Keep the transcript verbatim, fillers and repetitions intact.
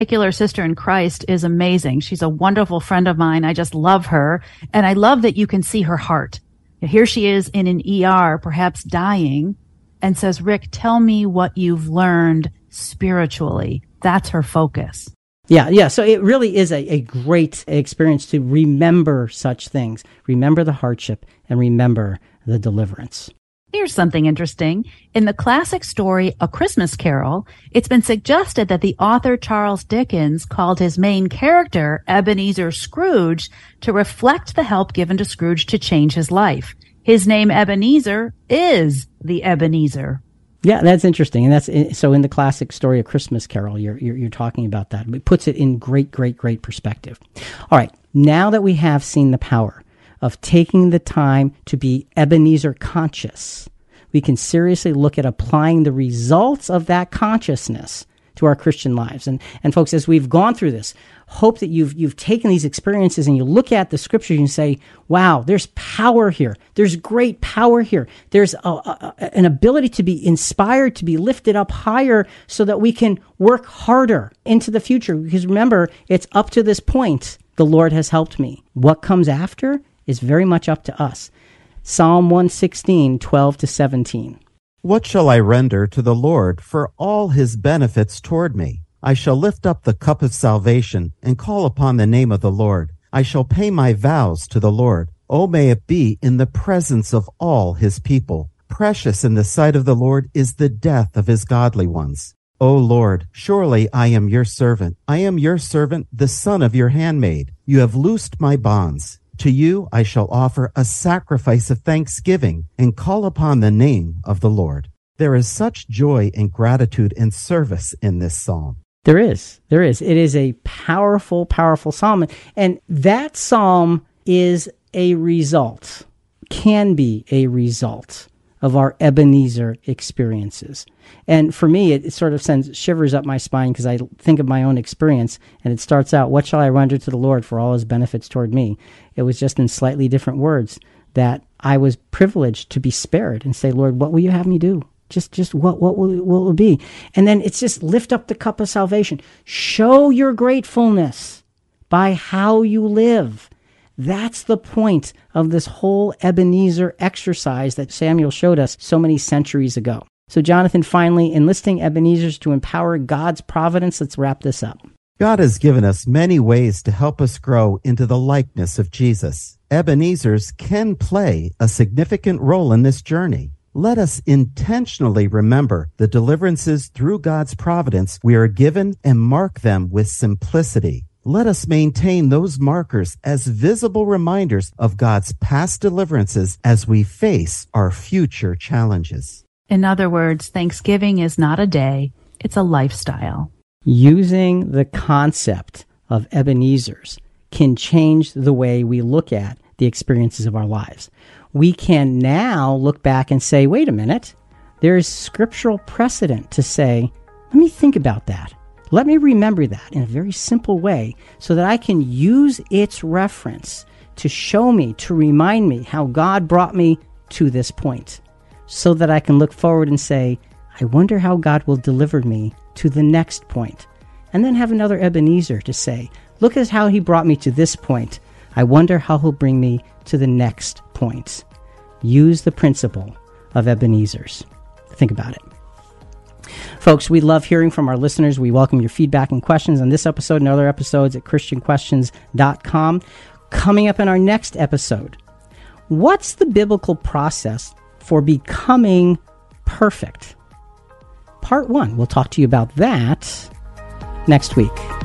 particular sister in Christ is amazing. She's a wonderful friend of mine. I just love her. And I love that you can see her heart. Here she is in an E R, perhaps dying, and says, Rick, tell me what you've learned spiritually. That's her focus. Yeah, yeah. So it really is a, a great experience to remember such things. Remember the hardship and remember the deliverance. Here's something interesting. In the classic story, A Christmas Carol, it's been suggested that the author Charles Dickens called his main character, Ebenezer Scrooge, to reflect the help given to Scrooge to change his life. His name, Ebenezer, is the Ebenezer. Yeah, that's interesting. And that's so in the classic story, A Christmas Carol, you're, you're, you're talking about that. It puts it in great, great, great perspective. All right. Now that we have seen the power of taking the time to be Ebenezer conscious, we can seriously look at applying the results of that consciousness to our Christian lives. And and folks, as we've gone through this, hope that you've you've taken these experiences and you look at the scriptures and say, wow, there's power here. There's great power here. There's a, a, an ability to be inspired, to be lifted up higher so that we can work harder into the future. Because remember, it's up to this point, the Lord has helped me. What comes after is very much up to us. Psalm one sixteen, twelve to seventeen. What shall I render to the Lord for all his benefits toward me? I shall lift up the cup of salvation and call upon the name of the Lord. I shall pay my vows to the Lord. Oh, may it be in the presence of all his people. Precious in the sight of the Lord is the death of his godly ones. O Lord, surely I am your servant. I am your servant, the son of your handmaid. You have loosed my bonds. To you I shall offer a sacrifice of thanksgiving and call upon the name of the Lord. There is such joy and gratitude and service in this psalm. There is. There is. It is a powerful, powerful psalm. And that psalm is a result, can be a result of our Ebenezer experiences. And for me, it, it sort of sends shivers up my spine because I think of my own experience, and it starts out, what shall I render to the Lord for all his benefits toward me? It was just in slightly different words that I was privileged to be spared and say, Lord, what will you have me do? Just, just what, what will, what will it be? And then it's just lift up the cup of salvation. Show your gratefulness by how you live. That's the point of this whole Ebenezer exercise that Samuel showed us so many centuries ago. So, Jonathan, finally, enlisting Ebenezers to empower God's providence. Let's wrap this up. God has given us many ways to help us grow into the likeness of Jesus. Ebenezers can play a significant role in this journey. Let us intentionally remember the deliverances through God's providence we are given and mark them with simplicity. Let us maintain those markers as visible reminders of God's past deliverances as we face our future challenges. In other words, Thanksgiving is not a day, it's a lifestyle. Using the concept of Ebenezers can change the way we look at the experiences of our lives. We can now look back and say, wait a minute, there is scriptural precedent to say, let me think about that. Let me remember that in a very simple way so that I can use its reference to show me, to remind me how God brought me to this point, so that I can look forward and say, I wonder how God will deliver me to the next point. And then have another Ebenezer to say, look at how he brought me to this point. I wonder how he'll bring me to the next point. Use the principle of Ebenezers. Think about it. Folks, we love hearing from our listeners. We welcome your feedback and questions on this episode and other episodes at Christian Questions dot com. Coming up in our next episode, what's the biblical process for becoming perfect? Part one. We'll talk to you about that next week.